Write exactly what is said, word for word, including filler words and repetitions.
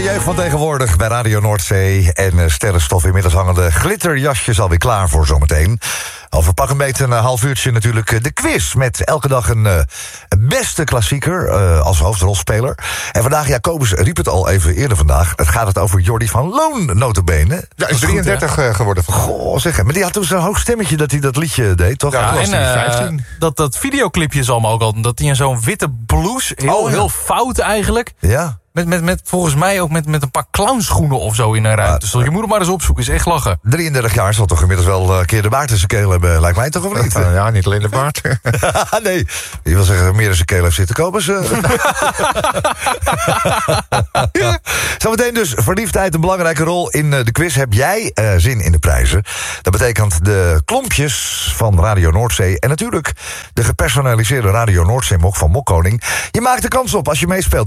jeugd van tegenwoordig bij Radio Noordzee. En uh, sterrenstof inmiddels hangen de glitterjasjes alweer klaar voor zometeen. Over pak een beetje een half uurtje natuurlijk uh, de quiz. Met elke dag een uh, beste klassieker uh, als hoofdrolspeler. En vandaag, Jacobus riep het al even eerder vandaag. Het gaat het over Jordi van Loon, notabene. Ja, is drieëndertig goed, uh, geworden vandaag. Goh, zeg, maar die had toen zo'n hoog stemmetje dat hij dat liedje deed, toch? Ja, was en uh, vijftien. Dat, dat videoclipje is allemaal ook al. Dat hij in zo'n witte blouse, heel, oh, ja. heel fout eigenlijk. Ja. Met, met, met volgens mij ook met, met een paar clownschoenen of zo in een ruimte. Dus je moet hem maar eens opzoeken, is echt lachen. drieëndertig jaar zal toch inmiddels wel een keer de baard in zijn keel hebben, lijkt mij toch of niet? Uh, ja, niet alleen de baard. Nee, je wil zeggen meer in zijn keel heeft zitten kopen ze. Ja. Zometeen dus verliefdheid een belangrijke rol in de quiz. Heb jij uh, zin in de prijzen? Dat betekent de klompjes van Radio Noordzee. En natuurlijk de gepersonaliseerde Radio Noordzee mok van Mokkoning. Je maakt de kans op als je meespeelt.